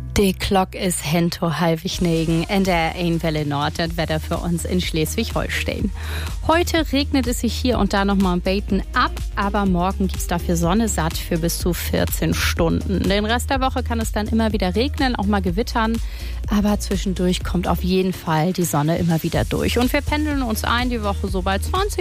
Die Glock ist hento halvig-negen in der Einwelle Nord, das Wetter für uns in Schleswig-Holstein. Heute regnet es sich hier und da nochmal ein Beten ab, aber morgen gibt's dafür Sonne satt für bis zu 14 Stunden. Den Rest der Woche kann es dann immer wieder regnen, auch mal gewittern, aber zwischendurch kommt auf jeden Fall die Sonne immer wieder durch. Und wir pendeln uns ein die Woche so bei 20